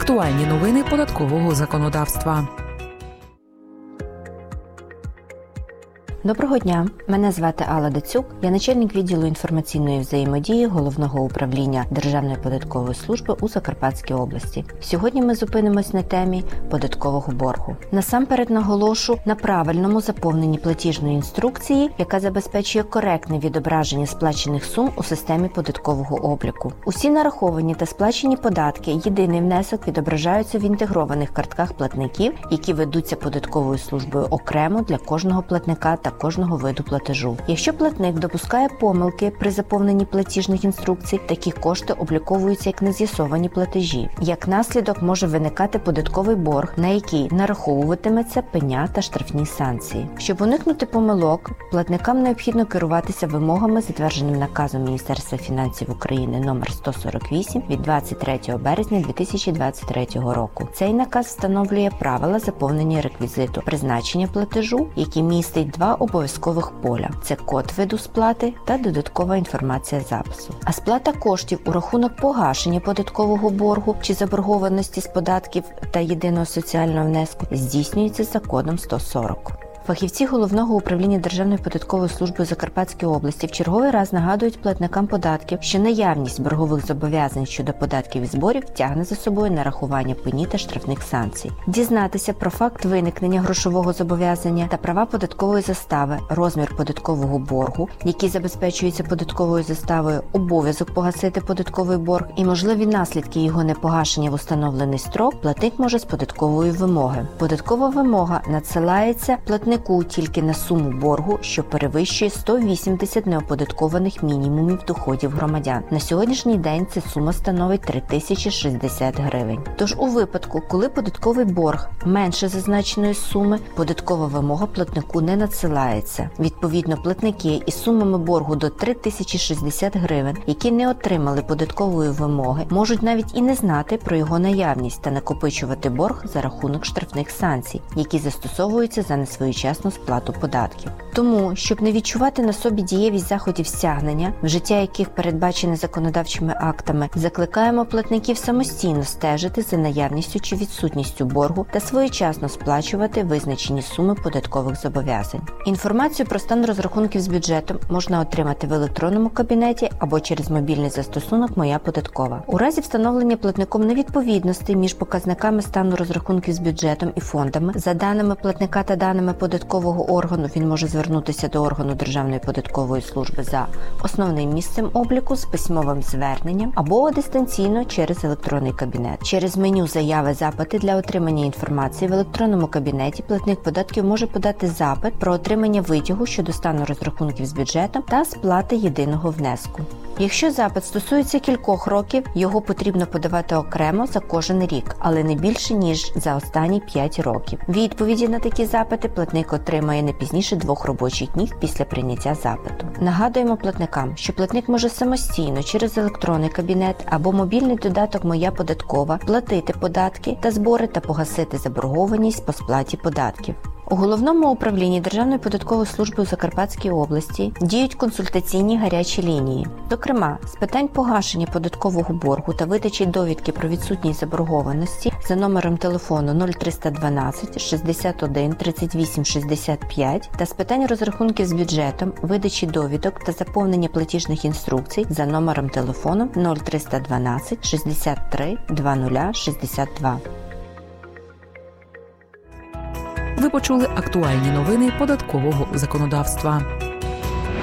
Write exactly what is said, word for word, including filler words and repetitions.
Актуальні новини податкового законодавства. Доброго дня, мене звати Алла Дацюк, я начальник відділу інформаційної взаємодії Головного управління Державної податкової служби у Закарпатській області. Сьогодні ми зупинимось на темі податкового боргу. Насамперед наголошу на правильному заповненні платіжної інструкції, яка забезпечує коректне відображення сплачених сум у системі податкового обліку. Усі нараховані та сплачені податки, єдиний внесок відображаються в інтегрованих картках платників, які ведуться податковою службою окремо для кожного платника та кожного виду платежу. Якщо платник допускає помилки при заповненні платіжних інструкцій, такі кошти обліковуються як нез'ясовані платежі. Як наслідок може виникати податковий борг, на який нараховуватиметься пеня та штрафні санкції. Щоб уникнути помилок, платникам необхідно керуватися вимогами, затвердженим наказом Міністерства фінансів України номер сто сорок вісім від двадцять третього березня дві тисячі двадцять третього року. Цей наказ встановлює правила заповнення реквізиту призначення платежу, які містить два обов'язкових поля – це код виду сплати та додаткова інформація запису. А сплата коштів у рахунок погашення податкового боргу чи заборгованості з податків та єдиного соціального внеску здійснюється за кодом сто сорок. Фахівці Головного управління Державної податкової служби Закарпатської області в черговий раз нагадують платникам податків, що наявність боргових зобов'язань щодо податків і зборів тягне за собою нарахування пені та штрафних санкцій. Дізнатися про факт виникнення грошового зобов'язання та права податкової застави, розмір податкового боргу, який забезпечується податковою заставою, обов'язок погасити податковий борг і можливі наслідки його непогашення в установлений строк, платник може з податкової вимоги. Податкова вимога надсилається платнику тільки на суму боргу, що перевищує сто вісімдесят неоподаткованих мінімумів доходів громадян. На сьогоднішній день ця сума становить три тисячі шістдесят гривень. Тож у випадку, коли податковий борг менше зазначеної суми, податкова вимога платнику не надсилається. Відповідно, платники із сумами боргу до три тисячі шістдесят гривень, які не отримали податкової вимоги, можуть навіть і не знати про його наявність та накопичувати борг за рахунок штрафних санкцій, які застосовуються за несвоєчасну сплату податків. Тому, щоб не відчувати на собі дієвість заходів стягнення, вжиття яких передбачене законодавчими актами, закликаємо платників самостійно стежити за наявністю чи відсутністю боргу та своєчасно сплачувати визначені суми податкових зобов'язань. Інформацію про стан розрахунків з бюджетом можна отримати в електронному кабінеті або через мобільний застосунок «Моя податкова». У разі встановлення платником невідповідностей між показниками стану розрахунків з бюджетом і фондами, за даними платника та даними податкового органу, він може звернутися до органу Державної податкової служби за основним місцем обліку з письмовим зверненням або дистанційно через електронний кабінет. Через меню «Заяви, запити» для отримання інформації в електронному кабінеті платник податків може подати запит про отримання витягу щодо стану розрахунків з бюджетом та сплати єдиного внеску. Якщо запит стосується кількох років, його потрібно подавати окремо за кожен рік, але не більше, ніж за останні п'ять років. Відповіді на такі запити платник отримає не пізніше двох робочих днів після прийняття запиту. Нагадуємо платникам, що платник може самостійно через електронний кабінет або мобільний додаток «Моя податкова» платити податки та збори та погасити заборгованість по сплаті податків. У Головному управлінні Державної податкової служби у Закарпатській області діють консультаційні гарячі лінії. Зокрема, з питань погашення податкового боргу та видачі довідки про відсутність заборгованості за номером телефону нуль триста дванадцять шістдесят один тридцять вісім шістдесят п'ять та з питань розрахунків з бюджетом, видачі довідок та заповнення платіжних інструкцій за номером телефону нуль триста дванадцять шістдесят три двадцять шістдесят два. Ви почули актуальні новини податкового законодавства.